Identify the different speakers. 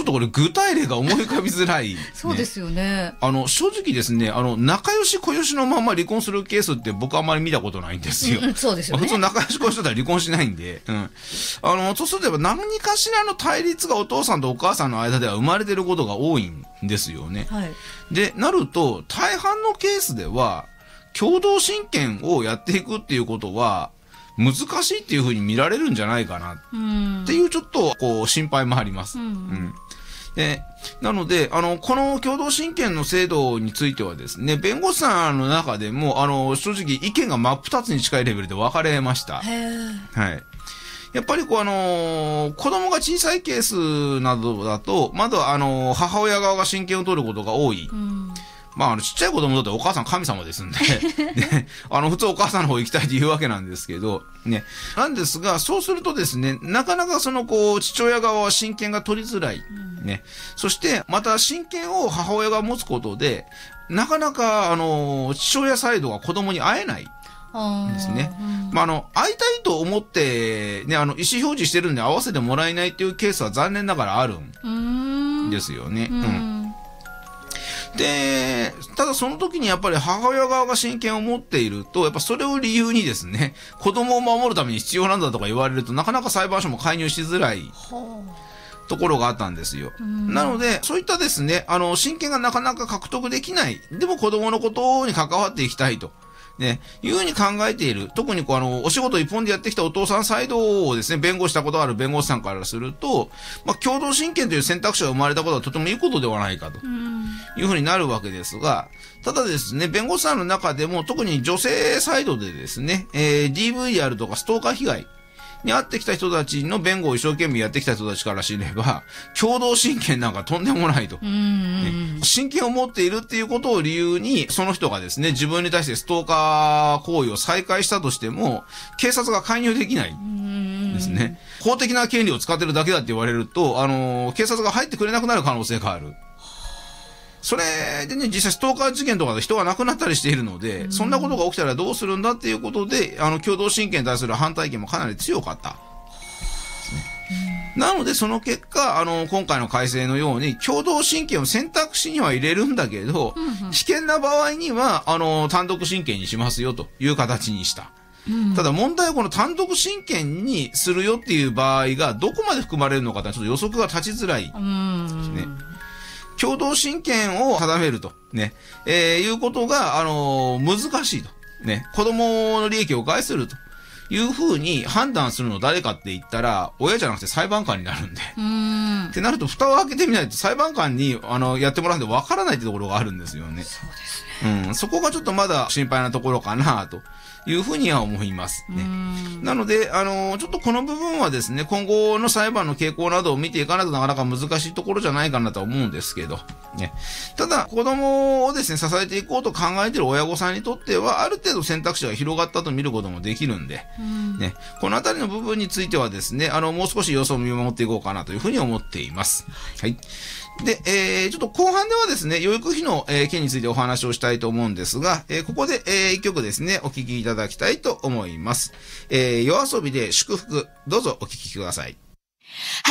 Speaker 1: とこれ具体例が思い浮かびづらい、ね。
Speaker 2: そうですよね。
Speaker 1: 正直ですね、仲良し小良しのまま離婚するケースって僕はあんまり見たことないんですよ。
Speaker 2: そうですよね。
Speaker 1: 普通仲良し小良しだったら離婚しないんで。そうすると何かしらの対立がお父さんとお母さんの間では生まれてることが多いんですよね。
Speaker 2: はい。
Speaker 1: で、なると、大半のケースでは、共同親権をやっていくっていうことは、難しいっていう風に見られるんじゃないかなっていうちょっと心配もあります。で、なので、この共同親権の制度についてはですね、弁護士さんの中でも、正直意見が真っ二つに近いレベルで分かれました。はい。やっぱり子供が小さいケースなどだと、まだ母親側が親権を取ることが多い。ちっちゃい子供だってお母さん神様ですんで、ね、普通お母さんの方行きたいって言うわけなんですけど、ね。なんですが、そうするとですね、なかなか父親側は親権が取りづらい。ね。そして、また親権を母親が持つことで、なかなか、父親サイドが子供に会えない。ですね。会いたいと思って、ね、意思表示してるんで会わせてもらえないっていうケースは残念ながらあるんですよね。で、ただその時にやっぱり母親側が親権を持っていると、やっぱそれを理由にですね、子供を守るために必要なんだとか言われると、なかなか裁判所も介入しづらいところがあったんですよ。なので、そういったですね、親権がなかなか獲得できない、でも子供のことに関わっていきたいと。ね、いうふうに考えている。特にお仕事一本でやってきたお父さんサイドをですね、弁護したことがある弁護士さんからすると、共同親権という選択肢が生まれたことはとてもいいことではないかというふうになるわけですが、ただですね、弁護士さんの中でも特に女性サイドでですね、DV であるとかストーカー被害に遭ってきた人たちの弁護を一生懸命やってきた人たちから知れば、共同親権なんかとんでもないと。親権を持っているっていうことを理由に、その人がですね、自分に対してストーカー行為を再開したとしても、警察が介入できない。ですね。法的な権利を使ってるだけだって言われると、警察が入ってくれなくなる可能性がある。それでね、実際ストーカー事件とかで人が亡くなったりしているので、そんなことが起きたらどうするんだっていうことで、共同親権に対する反対意見もかなり強かった。なので、その結果、今回の改正のように、共同親権を選択肢には入れるんだけど、危険な場合には、単独親権にしますよという形にした。ただ問題はこの単独親権にするよっていう場合が、どこまで含まれるのかってちょっと予測が立ちづらいですね。共同親権を定めると、ね、いうことが、難しいと。ね、子供の利益を害するというふうに判断するの誰かって言ったら、親じゃなくて裁判官になるんで。ってなると、蓋を開けてみないと裁判官に、やってもらうんで分からないってところがあるんですよね。
Speaker 2: そうですね。
Speaker 1: そこがちょっとまだ心配なところかなというふうには思いますね。なので、ちょっとこの部分はですね、今後の裁判の傾向などを見ていかないとなかなか難しいところじゃないかなとは思うんですけど、ね。ただ、子供をですね、支えていこうと考えている親御さんにとっては、ある程度選択肢が広がったと見ることもできるんで、ね。このあたりの部分についてはですね、もう少し様子を見守っていこうかなというふうに思っています。はい。で、ちょっと後半ではですね、養育費の、件についてお話をしたいと思うんですが、ここで、一曲ですね、お聴きいただきたいと思います。夜遊びで祝福、どうぞお聴きください。